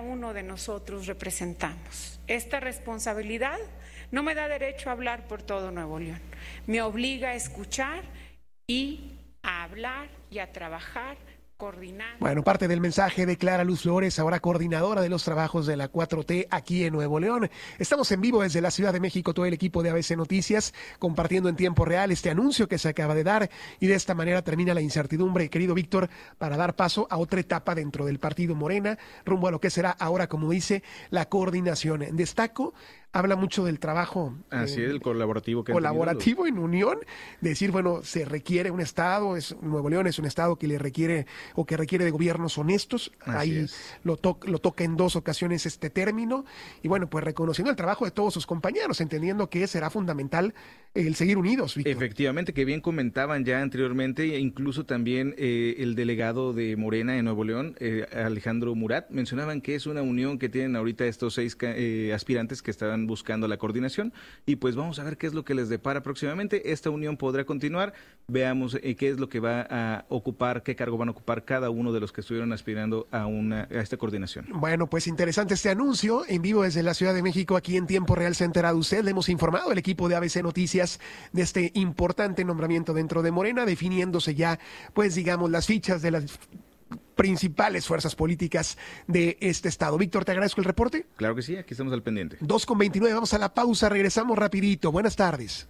uno de nosotros representamos. Esta responsabilidad no me da derecho a hablar por todo Nuevo León. Me obliga a escuchar y a hablar y a trabajar coordinando. Bueno, parte del mensaje de Clara Luz Flores, ahora coordinadora de los trabajos de la 4T aquí en Nuevo León. Estamos en vivo desde la Ciudad de México, todo el equipo de ABC Noticias, compartiendo en tiempo real este anuncio que se acaba de dar, y de esta manera termina la incertidumbre, querido Víctor, para dar paso a otra etapa dentro del partido Morena, rumbo a lo que será ahora, como dice, la coordinación. Destaco, habla mucho del trabajo. Así es, el colaborativo. Colaborativo en unión, decir, bueno, se requiere un Estado, Nuevo León es un Estado que le requiere o que requiere de gobiernos honestos. Ahí lo toca en dos ocasiones este término, y bueno, pues reconociendo el trabajo de todos sus compañeros, entendiendo que será fundamental el seguir unidos, Víctor. Efectivamente, que bien comentaban ya anteriormente, incluso también el delegado de Morena en Nuevo León, Alejandro Murat, mencionaban que es una unión que tienen ahorita estos 6 aspirantes que estaban buscando la coordinación, y pues vamos a ver qué es lo que les depara próximamente. Esta unión podrá continuar, veamos qué es lo que va a ocupar, qué cargo van a ocupar cada uno de los que estuvieron aspirando a esta coordinación. Bueno, pues interesante este anuncio, en vivo desde la Ciudad de México, aquí en tiempo real se ha enterado usted, le hemos informado al equipo de ABC Noticias de este importante nombramiento dentro de Morena, definiéndose ya, pues digamos, las fichas de las principales fuerzas políticas de este estado. Víctor, te agradezco el reporte. Claro que sí, aquí estamos al pendiente. 2:29, vamos a la pausa, regresamos rapidito. Buenas tardes.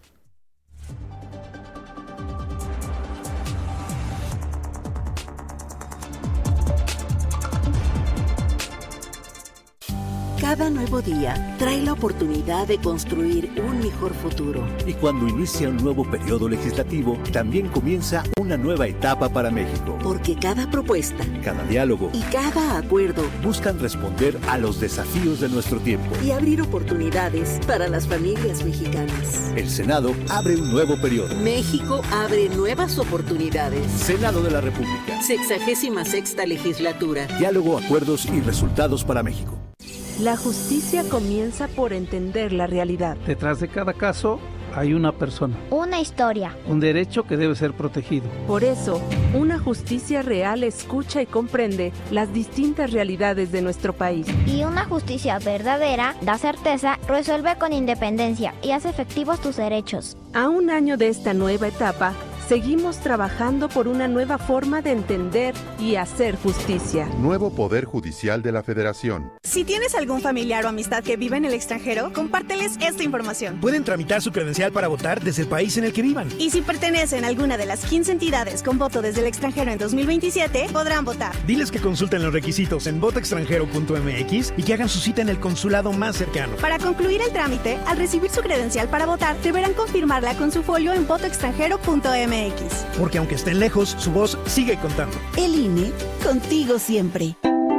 Cada nuevo día trae la oportunidad de construir un mejor futuro. Y cuando inicia un nuevo periodo legislativo, también comienza una nueva etapa para México. Porque cada propuesta, cada diálogo y cada acuerdo buscan responder a los desafíos de nuestro tiempo y abrir oportunidades para las familias mexicanas. El Senado abre un nuevo periodo. México abre nuevas oportunidades. Senado de la República. 66ª legislatura. Diálogo, acuerdos y resultados para México. La justicia comienza por entender la realidad. Detrás de cada caso hay una persona. Una historia. Un derecho que debe ser protegido. Por eso, una justicia real escucha y comprende las distintas realidades de nuestro país. Y una justicia verdadera da certeza, resuelve con independencia y hace efectivos tus derechos. A un año de esta nueva etapa, seguimos trabajando por una nueva forma de entender y hacer justicia. Nuevo Poder Judicial de la Federación. Si tienes algún familiar o amistad que vive en el extranjero, compárteles esta información. Pueden tramitar su credencial para votar desde el país en el que vivan. Y si pertenecen a alguna de las 15 entidades con voto desde el extranjero en 2027, podrán votar. Diles que consulten los requisitos en votoextranjero.mx y que hagan su cita en el consulado más cercano. Para concluir el trámite, al recibir su credencial para votar, deberán confirmarla con su folio en votoextranjero.mx. Porque aunque estén lejos, su voz sigue contando. El INE, contigo siempre.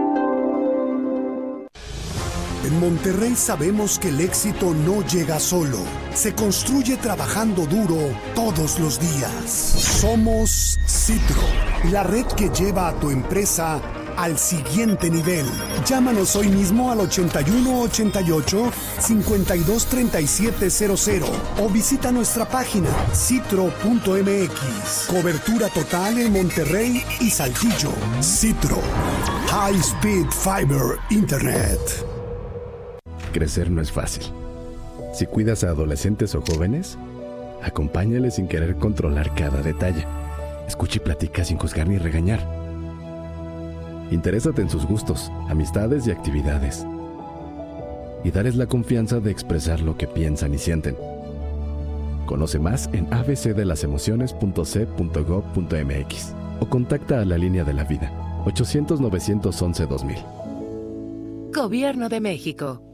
En Monterrey sabemos que el éxito no llega solo, se construye trabajando duro todos los días. Somos Citro, la red que lleva a tu empresa al siguiente nivel. Llámanos hoy mismo al 8188-523700 o visita nuestra página citro.mx. Cobertura total en Monterrey y Saltillo. Citro, High Speed Fiber Internet. Crecer no es fácil. Si cuidas a adolescentes o jóvenes, acompáñales sin querer controlar cada detalle. Escucha y platica sin juzgar ni regañar. Interésate en sus gustos, amistades y actividades. Y darles la confianza de expresar lo que piensan y sienten. Conoce más en abcdelasemociones.c.gov.mx o contacta a la Línea de la Vida, 800-911-2000. Gobierno de México.